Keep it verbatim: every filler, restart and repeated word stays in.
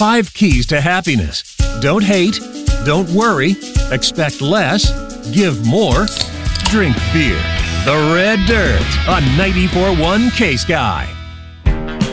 five keys to happiness. Don't hate. Don't worry. Expect less. Give more. Drink beer. The Red Dirt on ninety-four point one K-Sky.